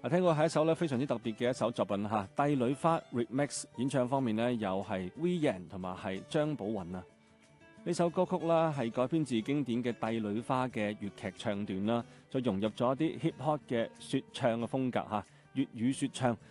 聽過係一首咧非常之特別嘅一首作品嚇，《帝女花》Remix 演唱方面呢，又係 Vian 同埋係張寶雲啊。呢首歌曲啦係改編自經典嘅《帝女花》嘅粵劇唱段啦，再融入咗一啲 hip hop 嘅説唱嘅風格嚇，粵語説唱